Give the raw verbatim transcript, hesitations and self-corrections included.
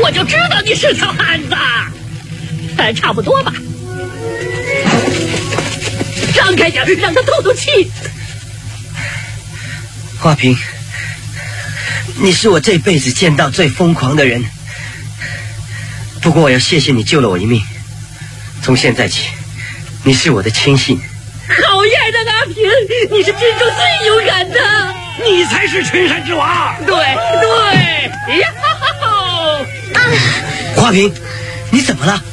我就知道你是条汉子。哎，差不多吧。张开点，让他透透气。 华平，你是我这辈子见到最疯狂的人。不过我要谢谢你救了我一命。从现在起，你是我的亲信。 好样的，阿平，你是军中最勇敢的。 你才是群山之王。 对对呀！ 华平，你怎么了？